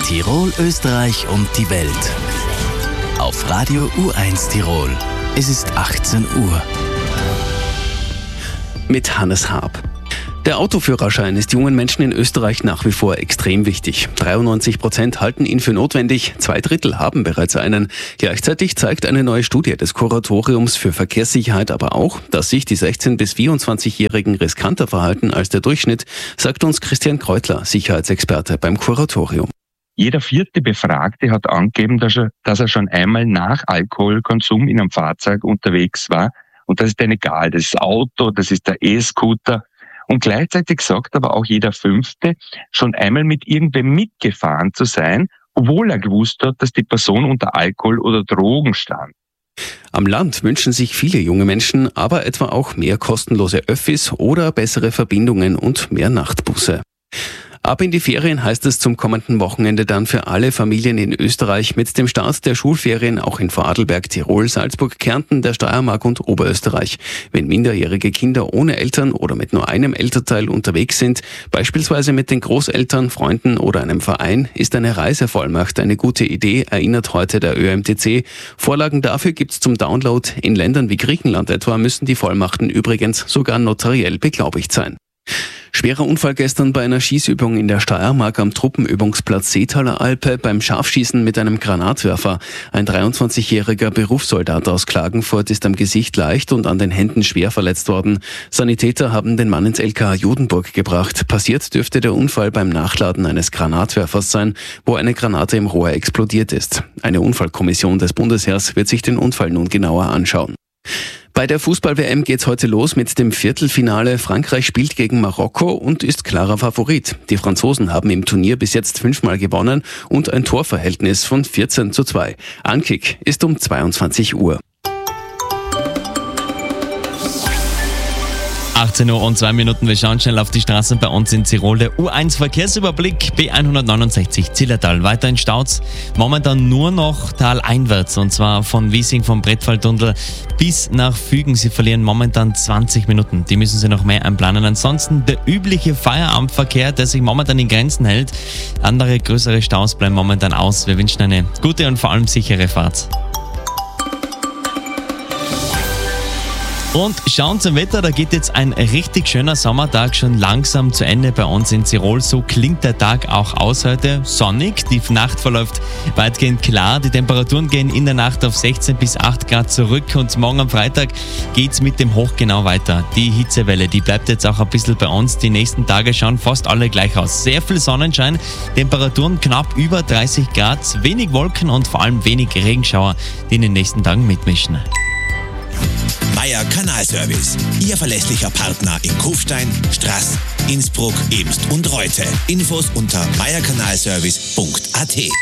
Tirol, Österreich und die Welt. Auf Radio U1 Tirol. Es ist 18 Uhr. Mit Hannes Haab. Der Autoführerschein ist jungen Menschen in Österreich nach wie vor extrem wichtig. 93% halten ihn für notwendig, 2/3 haben bereits einen. Gleichzeitig zeigt eine neue Studie des Kuratoriums für Verkehrssicherheit aber auch, dass sich die 16- bis 24-Jährigen riskanter verhalten als der Durchschnitt, sagt uns Christian Kreutler, Sicherheitsexperte beim Kuratorium. Jeder vierte Befragte hat angegeben, dass er schon einmal nach Alkoholkonsum in einem Fahrzeug unterwegs war. Und das ist denen egal, das ist das Auto, das ist der E-Scooter. Und gleichzeitig sagt aber auch jeder Fünfte, schon einmal mit irgendwem mitgefahren zu sein, obwohl er gewusst hat, dass die Person unter Alkohol oder Drogen stand. Am Land wünschen sich viele junge Menschen aber etwa auch mehr kostenlose Öffis oder bessere Verbindungen und mehr Nachtbusse. Ab in die Ferien heißt es zum kommenden Wochenende dann für alle Familien in Österreich mit dem Start der Schulferien auch in Vorarlberg, Tirol, Salzburg, Kärnten, der Steiermark und Oberösterreich. Wenn minderjährige Kinder ohne Eltern oder mit nur einem Elternteil unterwegs sind, beispielsweise mit den Großeltern, Freunden oder einem Verein, ist eine Reisevollmacht eine gute Idee, erinnert heute der ÖMTC. Vorlagen dafür gibt's zum Download. In Ländern wie Griechenland etwa müssen die Vollmachten übrigens sogar notariell beglaubigt sein. Schwerer Unfall gestern bei einer Schießübung in der Steiermark am Truppenübungsplatz Seetaler Alpe beim Scharfschießen mit einem Granatwerfer. Ein 23-jähriger Berufssoldat aus Klagenfurt ist am Gesicht leicht und an den Händen schwer verletzt worden. Sanitäter haben den Mann ins LKA Judenburg gebracht. Passiert dürfte der Unfall beim Nachladen eines Granatwerfers sein, wo eine Granate im Rohr explodiert ist. Eine Unfallkommission des Bundesheers wird sich den Unfall nun genauer anschauen. Bei der Fußball-WM geht's heute los mit dem Viertelfinale. Frankreich spielt gegen Marokko und ist klarer Favorit. Die Franzosen haben im Turnier bis jetzt 5-mal gewonnen und ein Torverhältnis von 14:2. Ankick ist um 22 Uhr. 18 Uhr und 2 Minuten. Wir schauen schnell auf die Straßen bei uns in Tirol. Der U1-Verkehrsüberblick B169 Zillertal. Weiter in Stauz. Momentan nur noch taleinwärts. Und zwar von Wiesing vom Brettfalltunnel bis nach Fügen. Sie verlieren momentan 20 Minuten. Die müssen Sie noch mehr einplanen. Ansonsten der übliche Feierabendverkehr, der sich momentan in Grenzen hält. Andere größere Staus bleiben momentan aus. Wir wünschen eine gute und vor allem sichere Fahrt. Und schauen zum Wetter, da geht jetzt ein richtig schöner Sommertag schon langsam zu Ende bei uns in Tirol. So klingt der Tag auch aus heute. Sonnig, die Nacht verläuft weitgehend klar. Die Temperaturen gehen in der Nacht auf 16 bis 8 Grad zurück und morgen am Freitag geht's mit dem Hoch genau weiter. Die Hitzewelle, die bleibt jetzt auch ein bisschen bei uns. Die nächsten Tage schauen fast alle gleich aus. Sehr viel Sonnenschein, Temperaturen knapp über 30 Grad, wenig Wolken und vor allem wenig Regenschauer, die in den nächsten Tagen mitmischen. Meier Kanalservice, Ihr verlässlicher Partner in Kufstein, Straß, Innsbruck, Eemst und Reute. Infos unter meierkanalservice.at.